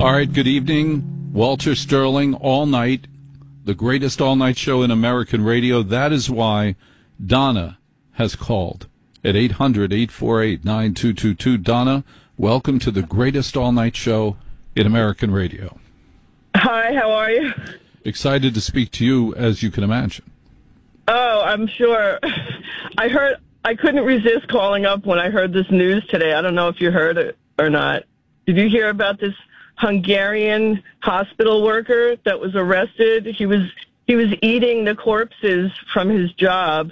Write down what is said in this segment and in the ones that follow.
All right, good evening. Walter Sterling, All Night, the greatest all-night show in American radio. That is why Donna has called at 800-848-9222. Donna, welcome to the greatest all-night show in American radio. Hi, how are you? Excited to speak to you, as you can imagine. Oh, I'm sure. I couldn't resist calling up when I heard this news today. I don't know if you heard it or not. Did you hear about this Hungarian hospital worker that was arrested? He was eating the corpses from his job.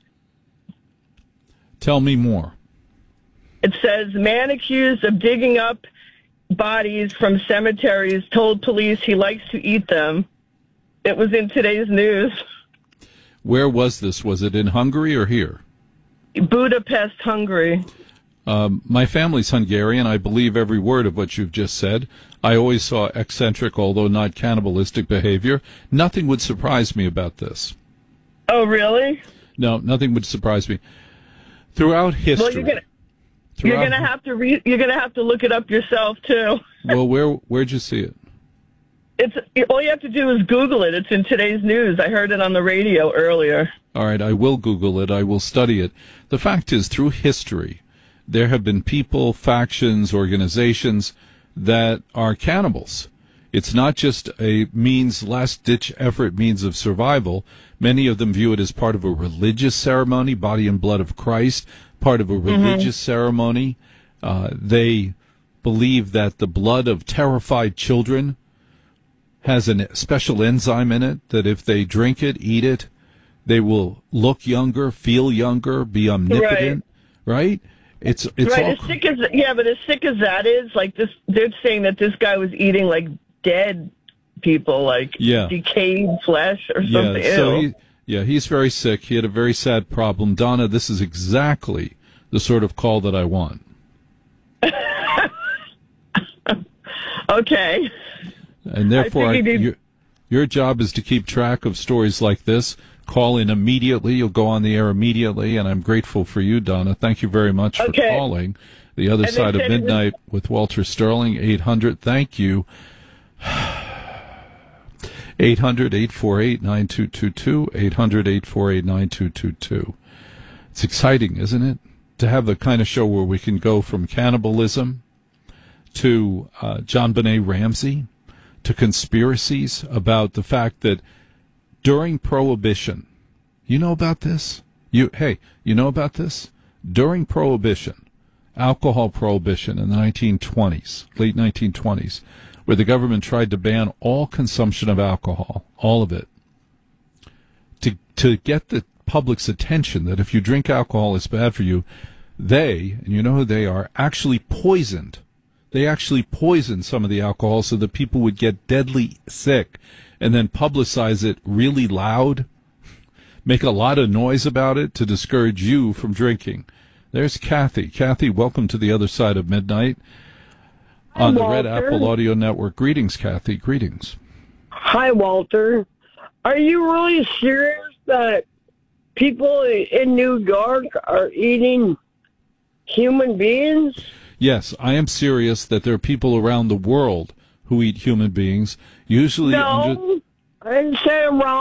Tell me more. It says, man accused of digging up bodies from cemeteries told police he likes to eat them. It was in today's news. Where was this? Was it in Hungary or here? Budapest, Hungary. My family's Hungarian. I believe every word of what you've just said. I always saw eccentric, although not cannibalistic, behavior. Nothing would surprise me about this. Oh, really? No, nothing would surprise me. Throughout history, well, you're gonna have to look it up yourself too. Well, where'd you see it? All you have to do is Google it. It's in today's news. I heard it on the radio earlier. All right, I will Google it. I will study it. The fact is, through history, there have been people, factions, organizations that are cannibals. It's not just a last-ditch effort means of survival. Many of them view it as part of a religious ceremony, body and blood of Christ, part of a religious ceremony. They believe that the blood of terrified children has a special enzyme in it, that if they drink it, eat it, they will look younger, feel younger, be omnipotent, right? It's right. All... But as sick as that is, like this, they're saying that this guy was eating like dead people, like decayed flesh or something. Yeah, so he's very sick. He had a very sad problem. Donna, this is exactly the sort of call that I want. Okay. And therefore, your job is to keep track of stories like this. Call in immediately. You'll go on the air immediately, and I'm grateful for you, Donna. Thank you very much for calling. The Other Side of Midnight with Walter Sterling, 800. Thank you. 800-848-9222, 800-848-9222. It's exciting, isn't it, to have the kind of show where we can go from cannibalism to JonBenet Ramsey, to conspiracies about the fact that during Prohibition, you know about this? You know about this? During Prohibition, alcohol prohibition in the 1920s, late 1920s, where the government tried to ban all consumption of alcohol, all of it, to get the public's attention that if you drink alcohol, it's bad for you. They, and you know who they are, actually poisoned. They actually poisoned some of the alcohol so that people would get deadly sick, and then publicize it really loud, make a lot of noise about it to discourage you from drinking. There's Kathy. Kathy, welcome to the Other Side of Midnight on the Red Apple Audio Network. Greetings, Kathy. Greetings. Hi, Walter. Are you really serious that people in New York are eating human beings? Yes, I am serious that there are people around the world who eat human beings, usually no, I didn't say around